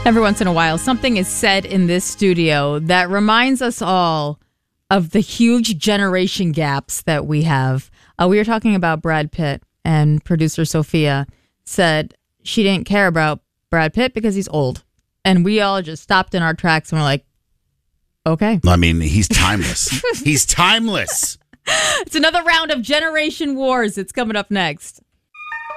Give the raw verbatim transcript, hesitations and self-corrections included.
Every once in a while, something is said in this studio that reminds us all of the huge generation gaps that we have. Uh, we were talking about Brad Pitt, and producer Sophia said she didn't care about Brad Pitt because he's old. And we all just stopped in our tracks and we're like, okay. I mean, he's timeless. He's timeless. It's another round of Generation Wars. It's coming up next.